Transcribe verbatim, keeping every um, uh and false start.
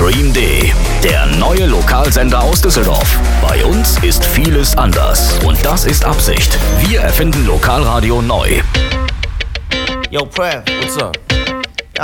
Stream D, der neue Lokalsender aus Düsseldorf. Bei uns ist vieles anders und das ist Absicht. Wir erfinden Lokalradio neu. Yo, Prev, what's up?